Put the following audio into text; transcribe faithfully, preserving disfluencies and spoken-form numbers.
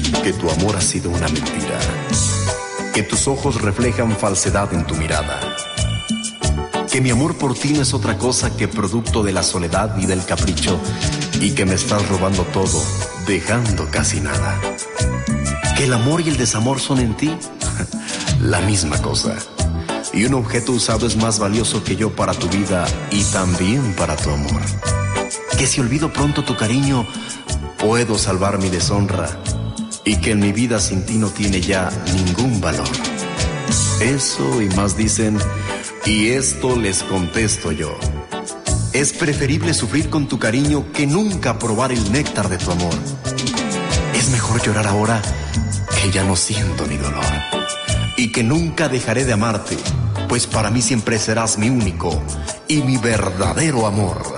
que tu amor ha sido una mentira, que tus ojos reflejan falsedad en tu mirada, que mi amor por ti no es otra cosa que producto de la soledad y del capricho, y que me estás robando todo, dejando casi nada. Que el amor y el desamor son en ti la misma cosa, y un objeto usado es más valioso que yo para tu vida y también para tu amor. Que si olvido pronto tu cariño, puedo salvar mi deshonra, y que en mi vida sin ti no tiene ya ningún valor. Eso y más dicen, y esto les contesto yo: es preferible sufrir con tu cariño que nunca probar el néctar de tu amor. Es mejor llorar ahora que ya no siento ni dolor, y que nunca dejaré de amarte, pues para mí siempre serás mi único y mi verdadero amor.